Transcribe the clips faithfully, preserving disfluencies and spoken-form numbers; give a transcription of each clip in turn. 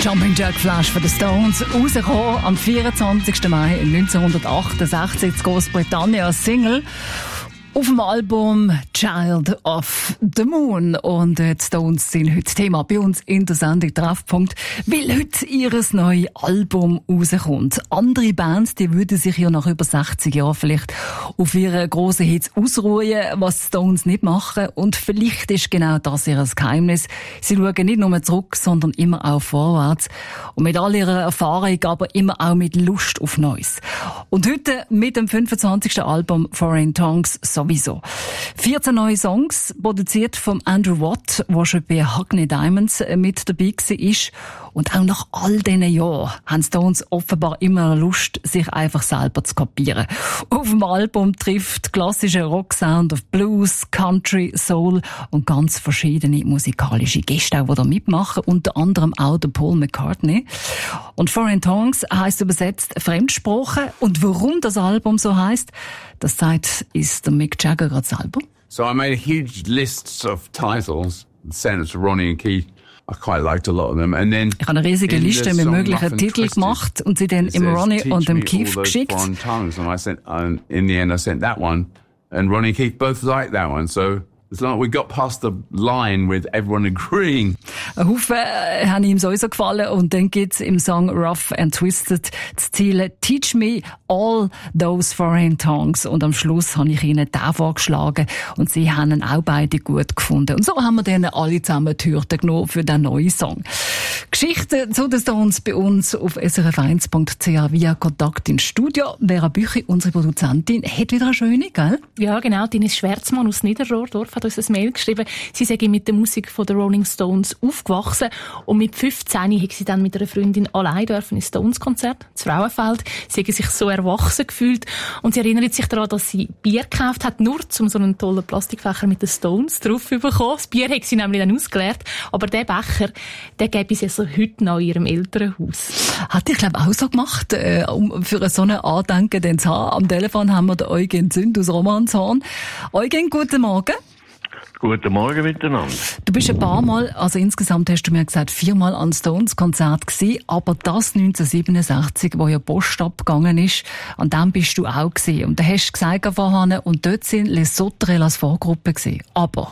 Jumping Jack Flash von den Stones, rausgekommen am vierundzwanzigsten Mai neunzehnhundertachtundsechzig in Großbritannien als Single auf dem Album Child of the Moon. Und die Stones sind heute Thema bei uns in der Sendung Treffpunkt, weil heute ihr neues Album rauskommt. Andere Bands, die würden sich ja nach über sechzig Jahren vielleicht auf ihre grossen Hits ausruhen, was die Stones nicht machen. Und vielleicht ist genau das ihr Geheimnis. Sie schauen nicht nur zurück, sondern immer auch vorwärts. Und mit all ihrer Erfahrung, aber immer auch mit Lust auf Neues. Und heute mit dem fünfundzwanzigsten Album Foreign Tongues sowieso. vierzehn neue Songs, produziert von Andrew Watt, der schon bei Hackney Diamonds mit dabei war. Und auch nach all diesen Jahren haben Stones offenbar immer Lust, sich einfach selber zu kopieren. Auf dem Album trifft klassischer Rocksound auf Blues, Country, Soul und ganz verschiedene musikalische Gäste, die da mitmachen, unter anderem auch der Paul McCartney. Und Foreign Tongues heisst übersetzt Fremdsprache. Und warum das Album so heisst, das sagt ist der Mick Jagger gerade selber. So I made a huge list of titles and sent it to Ronnie and Keith. I quite liked a lot of them. And then ich habe eine riesige Liste mit möglichen Titeln gemacht und sie dann im Ronnie und dem Keith geschickt. And I sent, and in the end I sent that one. And Ronnie and Keith both liked that one. So it's like we got past the line with everyone agreeing. Ein Haufen äh, haben ihm sowieso gefallen und dann gibt's im Song Rough and Twisted das Ziel Teach me all those foreign tongues. Und am Schluss habe ich ihnen den vorgeschlagen und sie haben ihn auch beide gut gefunden. Und so haben wir dann alle zusammen die Hürde genommen für den neuen Song. Geschichten zu den Stones bei uns auf s r f eins punkt c h via Kontakt ins Studio. Vera Büchi, unsere Produzentin, hat wieder eine schöne, gell? Ja, genau. Ines Schwärzmann aus Niederrohrdorf hat uns ein Mail geschrieben. Sie sei mit der Musik von den Rolling Stones aufgewachsen und mit fünfzehn hat sie dann mit einer Freundin allein dürfen ein Stones-Konzert ins Frauenfeld. Sie hat sich so erwachsen gefühlt und sie erinnert sich daran, dass sie Bier gekauft hat, nur um so einen tollen Plastikbecher mit den Stones drauf zu bekommen. Das Bier hat sie nämlich dann ausgeleert, aber der Becher, den gäbe sie also heute noch in ihrem Elternhaus. Hat ich glaube auch so gemacht, äh, um für so eine Andenken den zu haben. Am Telefon haben wir den Eugen Zünd aus Romanshorn. Eugen, guten Morgen. Guten Morgen miteinander. Du bist ein paar Mal, also insgesamt hast du mir gesagt, viermal an Stones-Konzert gewesen, aber das neunzehnhundertsiebenundsechzig, wo ja Post abgegangen ist, an dem bist du auch gewesen. Und da hast du gesagt vorhin, und dort sind Les Sauterelles als Vorgruppe gewesen. Aber?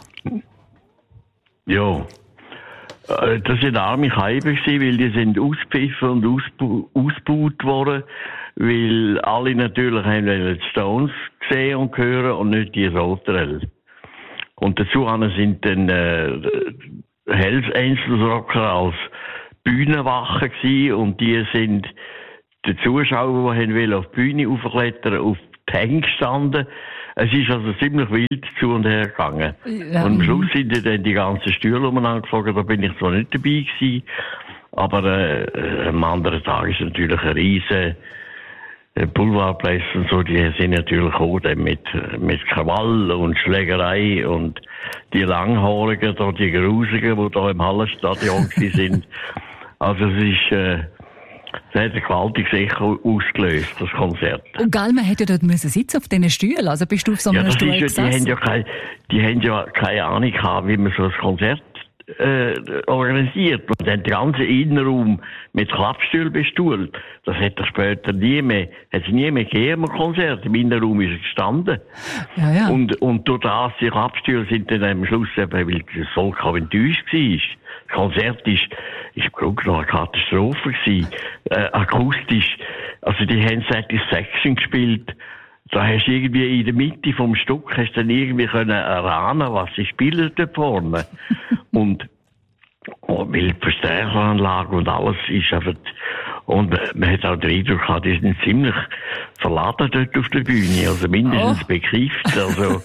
Ja. Das sind arme Keiben gewesen, weil die sind ausgepfiffen und ausbu- ausgebaut worden, weil alle natürlich haben die Stones gesehen und hören und nicht die Sauterelles. Und dazu sind dann äh, Hells Angels Rocker als Bühnenwache gewesen und die sind die Zuschauer, die wollen auf die Bühne aufklettern, auf die Hänge gestanden. Es ist also ziemlich wild zu und her gegangen. Ja. Und am Schluss sind dann die ganzen Stühle umeinander geflogen, da bin ich zwar nicht dabei gewesen, aber äh, am anderen Tag ist natürlich ein riesen Boulevardplätze und so, die sind natürlich auch mit, mit Krawall und Schlägerei und die Langhaarigen, da, die Grusigen, die da im Hallenstadion sind. Also es ist, äh, das hat ein gewaltiges Echo ausgelöst, das Konzert. Und gell, man hätte ja dort müssen sitzen auf diesen Stühlen, also bist du auf so einem ja, Stuhl ja, gesessen? Die haben ja keine, die haben ja keine Ahnung gehabt, wie man so ein Konzert Äh, organisiert. Und dann den ganzen Innenraum mit Klappstühlen bestuhlt. Das hat er später nie mehr, hat es nie mehr gegeben, ein Konzert. Im Innenraum ist er gestanden. Ja, ja. Und, und durch das, die Klappstühle sind dann am Schluss eben, weil das Volk auch enttäuscht war. Das Konzert ist, ist im Grunde noch eine Katastrophe gewesen. Äh, akustisch. Also, die haben Satisfaction gespielt. Da hast du irgendwie in der Mitte vom Stück hast dann irgendwie können erahnen, was sie spielen dort vorne. und, und weil die Verstärkeranlage und alles ist einfach, und man hat auch den Eindruck gehabt, die sind ziemlich verladen dort auf der Bühne, also mindestens oh. bekifft, also.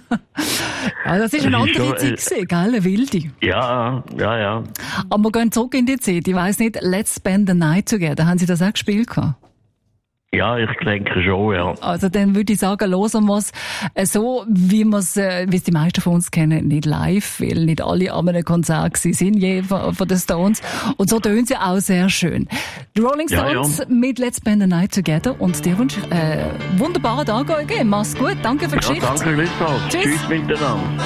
Ja, das ist eine andere Zeit gewesen, gell, eine wilde. Ja, ja, ja. Aber wir gehen zurück in die Zeit, ich weiss nicht, Let's Spend the Night Together, haben Sie das auch gespielt gehabt? Ja, ich denke schon, ja. Also dann würde ich sagen, hören wir es so, wie wir es, äh, wie es die meisten von uns kennen, nicht live, weil nicht alle an einem Konzert sind, je von, von den Stones. Und so tönen sie auch sehr schön. Die Rolling Stones ja, ja. mit Let's Spend the Night Together und dir wünsche ich äh, wunderbaren Tag, Eugen. Mach's gut, danke für die ja, Geschichte. Danke, Tschüss. Tschüss miteinander.